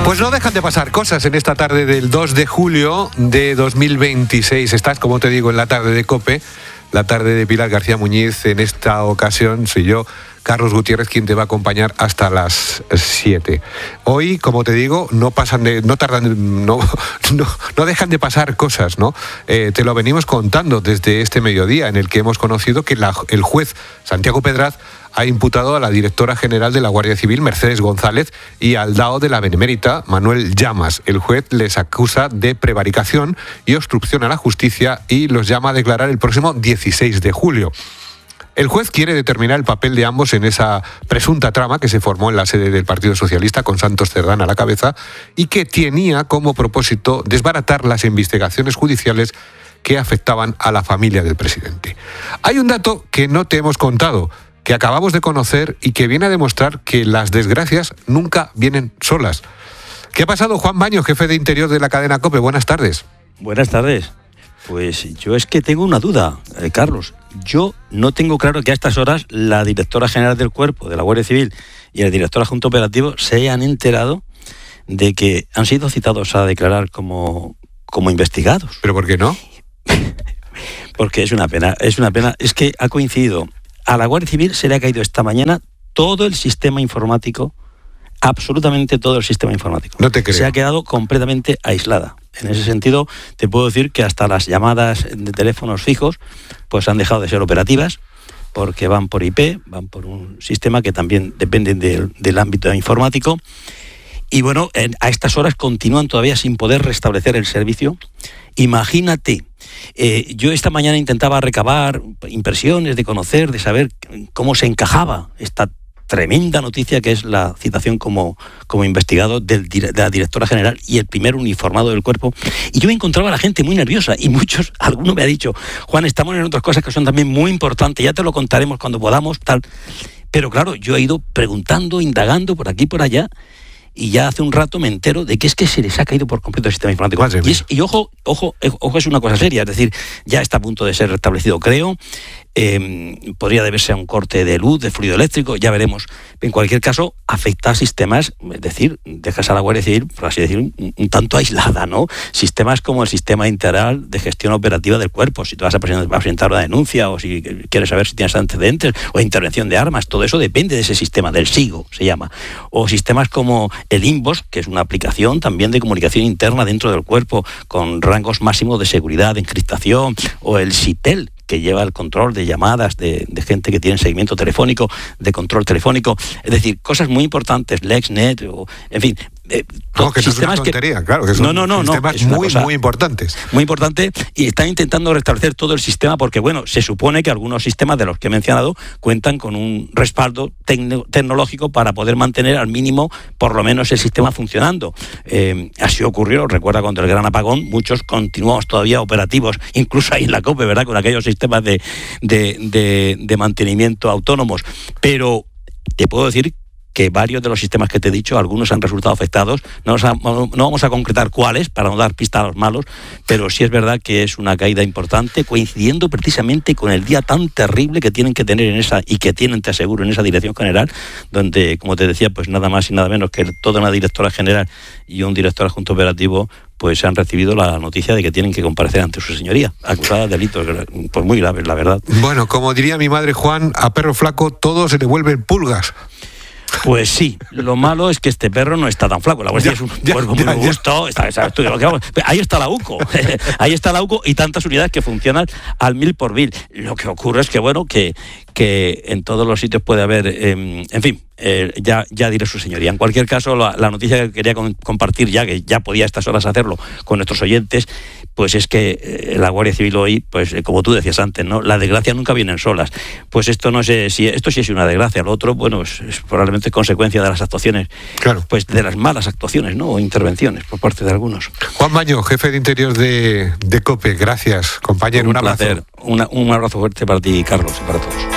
Pues no dejan de pasar cosas en esta tarde del 2 de julio de 2026. Estás, como te digo, en la tarde de COPE, la tarde de Pilar García Muñiz. En esta ocasión soy yo, Carlos Gutiérrez, quien te va a acompañar hasta las 7. Hoy, como te digo, no dejan de pasar cosas, ¿no? Te lo venimos contando desde este mediodía, en el que hemos conocido que el juez Santiago Pedraz ha imputado a la directora general de la Guardia Civil, Mercedes González, y al DAO de la Benemérita, Manuel Llamas. El juez les acusa de prevaricación y obstrucción a la justicia y los llama a declarar el próximo 16 de julio. El juez quiere determinar el papel de ambos en esa presunta trama que se formó en la sede del Partido Socialista con Santos Cerdán a la cabeza y que tenía como propósito desbaratar las investigaciones judiciales que afectaban a la familia del presidente. Hay un dato que no te hemos contado, que acabamos de conocer y que viene a demostrar que las desgracias nunca vienen solas. ¿Qué ha pasado, Juan Baño, jefe de Interior de la cadena COPE? Buenas tardes. Buenas tardes. Pues yo es que tengo una duda, Carlos. Yo no tengo claro que a estas horas la directora general del Cuerpo de la Guardia Civil y el director adjunto operativo se hayan enterado de que han sido citados a declarar como investigados. ¿Pero por qué no? Porque es una pena. Es que ha coincidido. A la Guardia Civil se le ha caído esta mañana todo el sistema informático, absolutamente todo el sistema informático. No te creo. Se ha quedado completamente aislada. En ese sentido, te puedo decir que hasta las llamadas de teléfonos fijos pues han dejado de ser operativas porque van por IP, van por un sistema que también depende del ámbito informático. Y bueno, a estas horas continúan todavía sin poder restablecer el servicio. Imagínate, yo esta mañana intentaba recabar impresiones, de conocer, de saber cómo se encajaba esta tremenda noticia que es la citación como investigado de la directora general y el primer uniformado del cuerpo. Y yo encontraba a la gente muy nerviosa y alguno me ha dicho, Juan, estamos en otras cosas que son también muy importantes, ya te lo contaremos cuando podamos, tal. Pero claro, yo he ido preguntando, indagando por aquí y por allá, y ya hace un rato me entero de que es que se les ha caído por completo el sistema informático. Y ojo, es una cosa seria, es decir, ya está a punto de ser restablecido, creo. Podría deberse a un corte de luz, de fluido eléctrico, ya veremos. En cualquier caso, afecta a sistemas, es decir, dejas a la Guardia Civil, por así decir, un tanto aislada, ¿no? Sistemas como el sistema integral de gestión operativa del cuerpo, si tú vas a presentar una denuncia o si quieres saber si tienes antecedentes o intervención de armas, todo eso depende de ese sistema, del SIGO se llama. O sistemas como el INVOS, que es una aplicación también de comunicación interna dentro del cuerpo con rangos máximos de seguridad, de encriptación, o el SITEL, que lleva el control de llamadas de gente que tiene seguimiento telefónico, de control telefónico, es decir, cosas muy importantes, LexNet, o en fin. No, que sistemas es una tontería, claro, que son sistemas muy importantes. Muy importante, y están intentando restablecer todo el sistema porque, bueno, se supone que algunos sistemas de los que he mencionado cuentan con un respaldo tecnológico para poder mantener al mínimo, por lo menos, el sistema funcionando. Así ocurrió, recuerda, cuando el gran apagón, muchos continuamos todavía operativos, incluso ahí en la COPE, ¿verdad?, con aquellos sistemas de mantenimiento autónomos. Pero te puedo decir que varios de los sistemas que te he dicho, algunos han resultado afectados. No vamos a concretar cuáles, para no dar pista a los malos, pero sí es verdad que es una caída importante, coincidiendo precisamente con el día tan terrible que tienen que tener y que tienen, te aseguro, en esa dirección general, donde, como te decía, pues nada más y nada menos que toda una directora general y un director adjunto operativo pues han recibido la noticia de que tienen que comparecer ante su señoría, acusadas de delitos pues muy graves, la verdad. Bueno, como diría mi madre, Juan, a perro flaco todo se le vuelven pulgas. Pues sí, lo malo es que este perro no está tan flaco. La Guardia es un cuerpo muy robusto. Ahí está la UCO. Ahí está la UCO y tantas unidades que funcionan al 1000 por 1000. Lo que ocurre es que, bueno, que en todos los sitios puede haber, en fin, ya diré su señoría. En cualquier caso, la noticia que quería compartir, ya que ya podía a estas horas hacerlo con nuestros oyentes, pues es que la Guardia Civil hoy, pues como tú decías antes, ¿no?, las desgracias nunca vienen solas. Pues esto no sé si esto sí es una desgracia, lo otro, bueno, es probablemente consecuencia de las actuaciones, claro, pues de las malas actuaciones, ¿no?, o intervenciones por parte de algunos. Juan Baño, jefe de Interior de COPE, gracias, compañero, un abrazo. Placer. Un abrazo fuerte para ti, Carlos, y para todos.